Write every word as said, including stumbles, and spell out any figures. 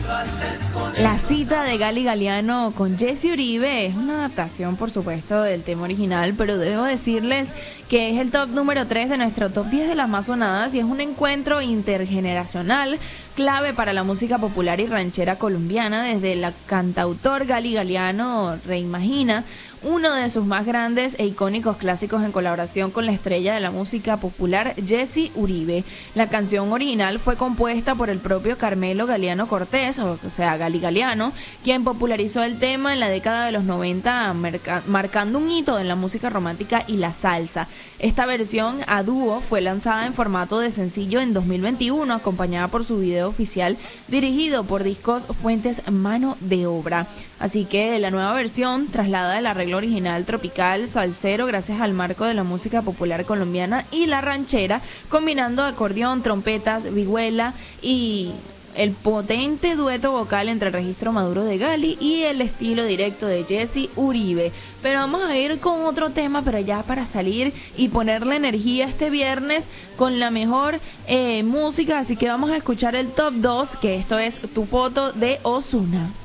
La cita de Gali Galiano con Jessy Uribe es una adaptación, por supuesto, del tema original, pero debo decirles que es el top número tres de nuestro top diez de las más sonadas y es un encuentro intergeneracional clave para la música popular y ranchera colombiana. Desde la cantautor Gali Galiano reimagina uno de sus más grandes e icónicos clásicos en colaboración con la estrella de la música popular Jessy Uribe. La canción original fue compuesta por el propio Carmelo Galiano Cortés, o sea, Gali Galiano, quien popularizó el tema en la década de los noventa, marca, marcando un hito en la música romántica y la salsa. Esta versión a dúo fue lanzada en formato de sencillo en dos mil veintiuno, acompañada por su video oficial dirigido por Discos Fuentes Mano de Obra. Así que la nueva versión traslada el arreglo original tropical salsero gracias al marco de la música popular colombiana y la ranchera, combinando acordeón, trompetas, vihuela y el potente dueto vocal entre el registro maduro de Gali y el estilo directo de Jessy Uribe. Pero vamos a ir con otro tema, pero ya para salir y ponerle energía este viernes con la mejor eh, música, así que vamos a escuchar el top dos, que esto es Tu Foto de Ozuna.